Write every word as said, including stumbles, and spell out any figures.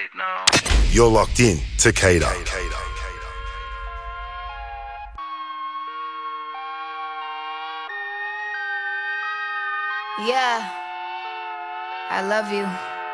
You're locked in to Cater. Yeah, I love you.